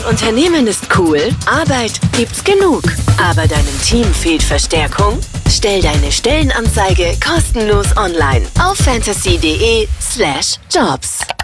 Das Unternehmen ist cool, Arbeit gibt's genug. Aber deinem Team fehlt Verstärkung? Stell deine Stellenanzeige kostenlos online auf fantasy.de/jobs.